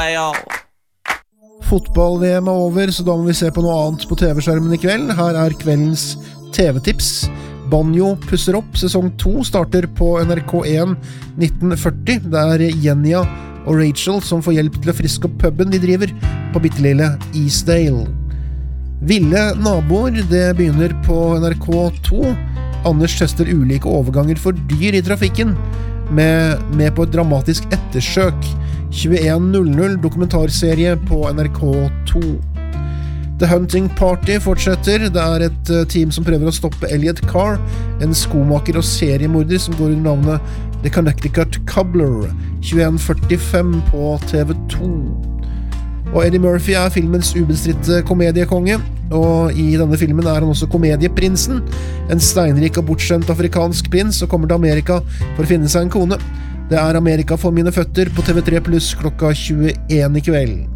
Fotball-VM over, så da må vi se på noe annet på TV-skjermen i kveld. Her kveldens TV-tips. Banjo pusser opp. Sesong 2 starter på NRK1 1940. Det Jenja og Rachel som får hjelp til å friske opp puben de driver på bittelille Eastdale. Ville naboer, det begynner på NRK2. Anders tester ulike overganger for dyr i trafikken, med på et dramatisk ettersøk. 21:00 dokumentarserie på NRK2. The Hunting Party fortsetter. Det et team som prøver å stoppe Elliot Carr, en skomaker og seriemorder som går under navnet The Connecticut Cobbler. 21:45 på TV2. Og Eddie Murphy filmens ubestridte komediekonge, og i denne filmen han også komedieprinsen, en steinrik og bortskjemt afrikansk prins som kommer til Amerika for å finne seg en kone. Det Amerika for mine føtter på TV3 Plus klokka 21 i kveld.